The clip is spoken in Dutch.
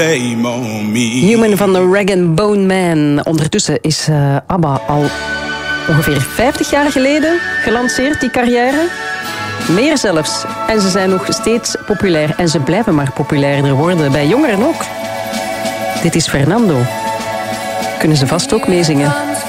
Human van de Rag & Bone Man. Ondertussen is ABBA al ongeveer 50 jaar geleden gelanceerd, die carrière. Meer zelfs. En ze zijn nog steeds populair. En ze blijven maar populairder worden. Bij jongeren ook. Dit is Fernando. Kunnen ze vast ook meezingen.